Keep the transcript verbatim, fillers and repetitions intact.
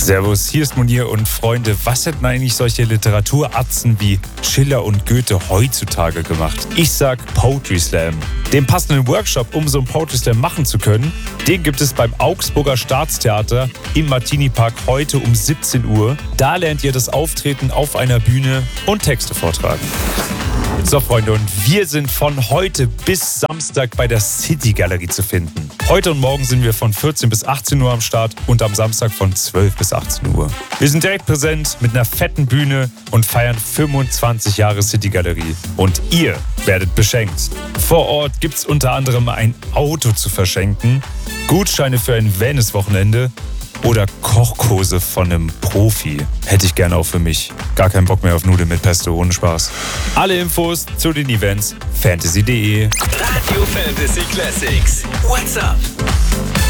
Servus, hier ist Munir und Freunde, was hätten eigentlich solche Literaturatzen wie Schiller und Goethe heutzutage gemacht? Ich sag Poetry Slam. Den passenden Workshop, um so einen Poetry Slam machen zu können, den gibt es beim Augsburger Staatstheater im Martini Park heute um siebzehn Uhr. Da lernt ihr das Auftreten auf einer Bühne und Texte vortragen. So Freunde, und wir sind von heute bis Samstag bei der City Galerie zu finden. Heute und morgen sind wir von vierzehn bis achtzehn Uhr am Start und am Samstag von zwölf bis achtzehn Uhr. Wir sind direkt präsent mit einer fetten Bühne und feiern fünfundzwanzig Jahre City Galerie. Und ihr werdet beschenkt. Vor Ort gibt's unter anderem ein Auto zu verschenken, Gutscheine für ein Wellness-Wochenende oder Kochkurse von einem Profi. Hätte ich gerne auch für mich. Gar keinen Bock mehr auf Nudeln mit Pesto, ohne Spaß. Alle Infos zu den Events fantasy punkt de. Radio Fantasy Classics. What's up?